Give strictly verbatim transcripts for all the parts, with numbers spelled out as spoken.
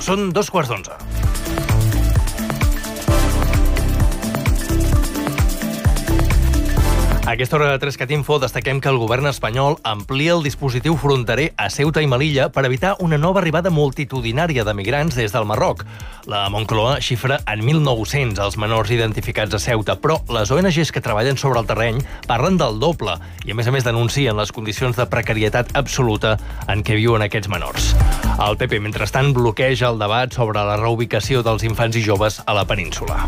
Són dos quarts d'onze. A aquesta hora de Trescat Info destaquem que el govern espanyol amplia el dispositiu fronterer a Ceuta i Melilla per evitar una nova arribada multitudinària de migrants des del Marroc. La Moncloa xifra en mil nou-cents els menors identificats a Ceuta, però les O N Ges que treballen sobre el terreny parlen del doble i, a més a més, denuncien les condicions de precarietat absoluta en què viuen aquests menors. El P P, mentrestant, bloqueja el debat sobre la reubicació dels infants i joves a la península.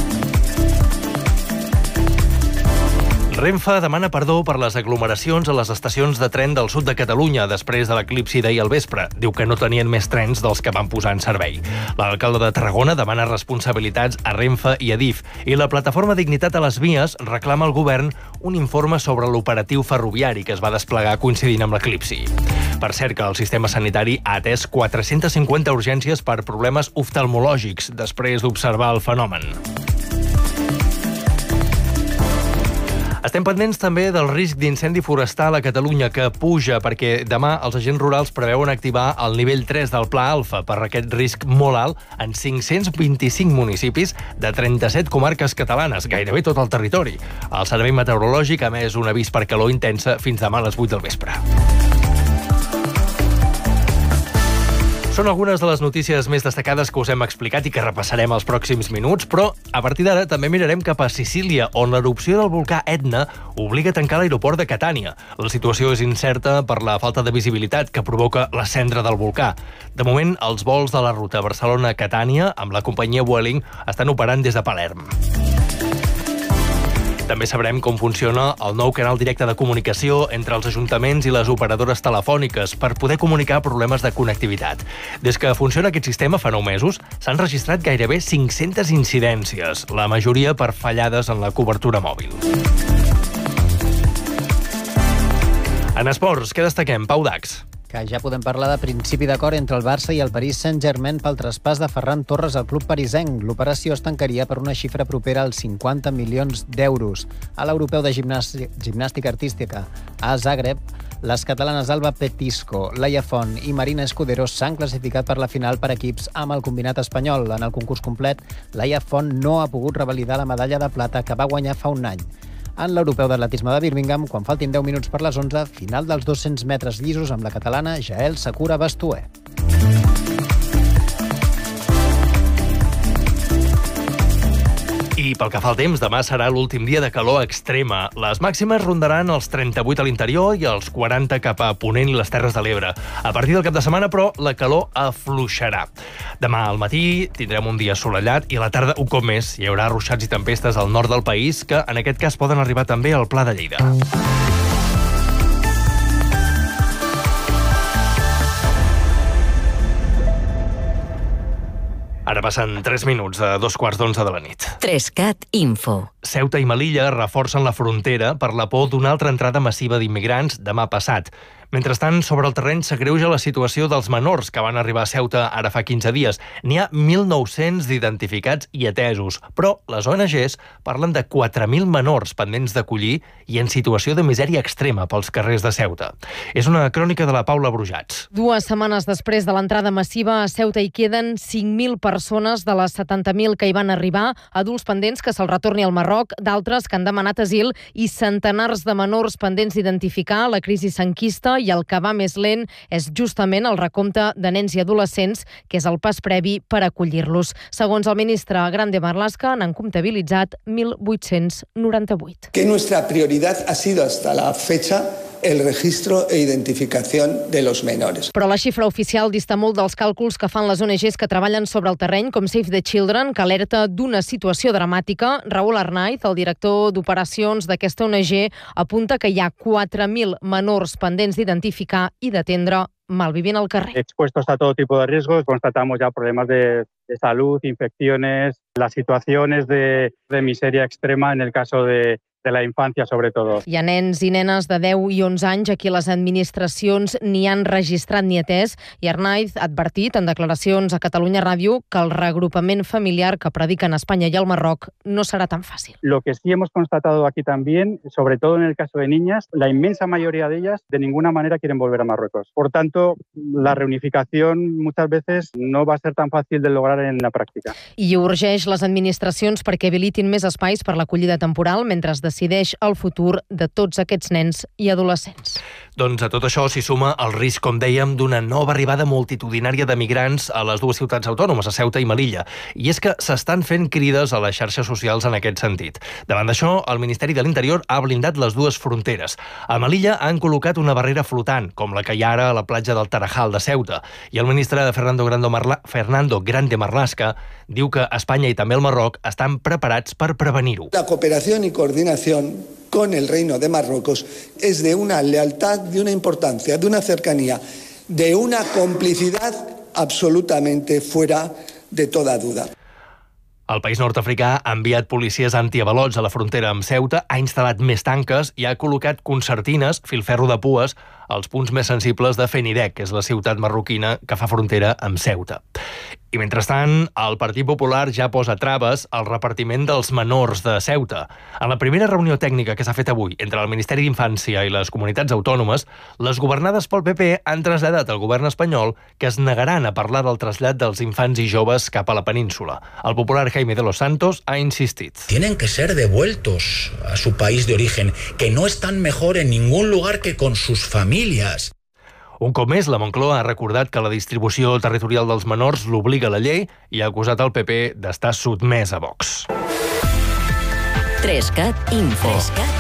Renfe demana perdó per les aglomeracions a les estacions de tren del sud de Catalunya després de l'eclipsi d'ahir al vespre. Diu que no tenien més trens dels que van posar en servei. L'alcalde de Tarragona demana responsabilitats a Renfe i a D I F i la plataforma Dignitat a les Vies reclama al govern un informe sobre l'operatiu ferroviari que es va desplegar coincidint amb l'eclipsi. Per cert, que el sistema sanitari ha atès quatre-centes cinquanta urgències per problemes oftalmològics després d'observar el fenomen. Estem pendents també del risc d'incendi forestal a Catalunya, que puja perquè demà els agents rurals preveuen activar el nivell tres del Pla Alfa per aquest risc molt alt en cinc-cents vint-i-cinc municipis de trenta-set comarques catalanes, gairebé tot el territori. El Servei Meteorològic ha emès un avís per calor intensa fins demà a les vuit del vespre. Són algunes de les notícies més destacades que us hem explicat i que repassarem els pròxims minuts, però a partir d'ara també mirarem cap a Sicília, on l'erupció del volcà Etna obliga a tancar l'aeroport de Catània. La situació és incerta per la falta de visibilitat que provoca la cendra del volcà. De moment, els vols de la ruta Barcelona-Catània amb la companyia Vueling estan operant des de Palerm. També sabrem com funciona el nou canal directe de comunicació entre els ajuntaments i les operadores telefòniques per poder comunicar problemes de connectivitat. Des que funciona aquest sistema fa nou mesos, s'han registrat gairebé cinc-centes incidències, la majoria per fallades en la cobertura mòbil. En esports, què destaquem? Pau Dax. Que ja podem parlar de principi d'acord entre el Barça i el Paris Saint-Germain pel traspàs de Ferran Torres al club parisenc. L'operació es tancaria per una xifra propera als cinquanta milions d'euros. A l'europeu de gimnàstica, gimnàstica artística a Zagreb, les catalanes Alba Petisco, Laia Font i Marina Escudero s'han classificat per la final per equips amb el combinat espanyol. En el concurs complet, Laia Font no ha pogut revalidar la medalla de plata que va guanyar fa un any. En l'europeu d'atletisme de Birmingham, quan faltin deu minuts per les onze, final dels dos-cents metres llisos amb la catalana Jael Sakura Bastuer. I pel que fa al temps, demà serà l'últim dia de calor extrema. Les màximes rondaran els trenta-vuit a l'interior i els quaranta cap a Ponent i les Terres de l'Ebre. A partir del cap de setmana, però, la calor afluixarà. Demà al matí tindrem un dia assolellat i a la tarda, un cop més, hi haurà ruixats i tempestes al nord del país que, en aquest cas, poden arribar també al Pla de Lleida. Ara passen tres minuts a dos quarts d'onze de la nit. Trescat Info. Ceuta i Melilla reforcen la frontera per la por d'una altra entrada massiva d'immigrants demà passat. Mentrestant, sobre el terreny s'agreuja la situació dels menors que van arribar a Ceuta ara fa quinze dies. N'hi ha mil nou-cents d'identificats i atesos, però les O N Ges parlen de quatre mil menors pendents d'acollir i en situació de misèria extrema pels carrers de Ceuta. És una crònica de la Paula Brujats. Dues setmanes després de l'entrada massiva a Ceuta hi queden cinc mil persones de les setanta mil que hi van arribar, adults pendents que se'ls retorni al Marroc, d'altres que han demanat asil i centenars de menors pendents d'identificar. La crisi s'enquista i el que va més lent és justament el recompte de nens i adolescents, que és el pas previ per acollir-los. Segons el ministre Grande Marlaska, n'han comptabilitzat mil vuit-cents noranta-vuit. Que nuestra prioridad ha sido hasta la fecha el registro e identificación de los menores. Però la xifra oficial dista molt dels càlculs que fan les O N Ges que treballen sobre el terreny, com Save the Children, que alerta d'una situació dramàtica. Raúl Arnaiz, el director d'operacions d'aquesta O N G, apunta que hi ha quatre mil menors pendents d'identificar i d'atendre malvivint al carrer. Expuestos a todo tipo de riesgos, constatamos ya problemas de, de salud, infecciones, las situaciones de, de miseria extrema en el caso de de la infancia sobre todo. Hi ha nens i nenes de deu i onze anys a qui les administracions ni han registrat ni atès i Arnaiz ha advertit en declaracions a Catalunya Ràdio que el reagrupament familiar que prediquen Espanya i el Marroc no serà tan fàcil. Lo que sí hemos constatado aquí también, sobre todo en el caso de niñas, la inmensa mayoría de ellas de ninguna manera quieren volver a Marruecos. Por tanto, la reunificación muchas veces no va a ser tan fácil de lograr en la práctica. I urgeix les administracions perquè habilitin més espais per l'acollida temporal mentre es decideix el futur de tots aquests nens i adolescents. Doncs a tot això s'hi suma el risc, com dèiem, d'una nova arribada multitudinària de migrants a les dues ciutats autònomes, a Ceuta i Melilla. I és que s'estan fent crides a les xarxes socials en aquest sentit. Davant d'això, el Ministeri de l'Interior ha blindat les dues fronteres. A Melilla han col·locat una barrera flotant, com la que hi ha ara a la platja del Tarajal de Ceuta. I el ministre Fernando Grande Marla... Fernando Grande Marlaska diu que Espanya i també el Marroc estan preparats per prevenir-ho. La cooperación y coordinación con el Reino de Marruecos es de una lealtad, de una importancia, de una cercanía, de una complicidad absolutamente fuera de toda duda. El país nord-africà ha enviat policies antiavalots a la frontera amb Ceuta, ha instal·lat més tanques i ha col·locat concertines, filferro de pues, als punts més sensibles de Fenidec, que és la ciutat marroquina que fa frontera amb Ceuta. I mentrestant, el Partit Popular ja posa traves al repartiment dels menors de Ceuta. En la primera reunió tècnica que s'ha fet avui entre el Ministeri d'Infància i les comunitats autònomes, les governades pel P P han traslladat al govern espanyol que es negaran a parlar del trasllat dels infants i joves cap a la península. El popular Jaime de los Santos ha insistit. Tienen que ser devueltos a su país de origen, que no están mejor en ningún lugar que con sus familias. Un cop més, la Moncloa ha recordat que la distribució territorial dels menors l'obliga a la llei i ha acusat el P P d'estar sotmès a Vox. tres cat Info. tres cat